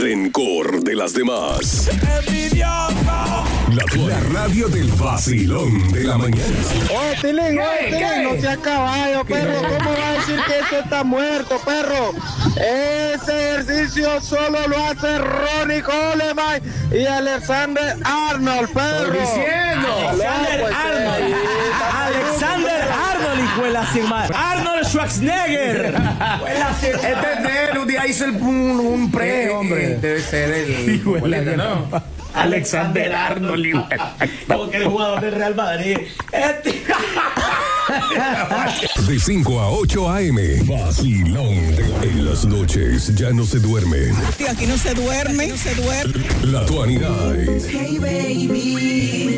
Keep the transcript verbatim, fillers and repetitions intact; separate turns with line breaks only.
rencor de las demás. La, la radio del vacilón de la mañana.
Oye, Tilín, oye, Tilín, no seas caballo, perro. ¿Cómo va a decir que eso está muerto, perro? Ese ejercicio solo lo hace Ronnie Coleman y Alexander Arnold, perro.
Estoy diciendo.
Alexander
pues,
Arnold.
eh,
Alexander Arnold, hijo de la sin madre. Arnold Schwarzenegger.
Este es de él, un día hizo el, un, un pre,
Sí,
hombre. Debe ser el.
Hijo de la-
¿no? Alexander Arnold, hijo.
Como que eres jugador del Real Madrid. Este.
De cinco a ocho a eme. Vacilón. En las noches ya no se duermen.
Aquí no se duerme, no se duerme.
La veintidós.
Hey baby,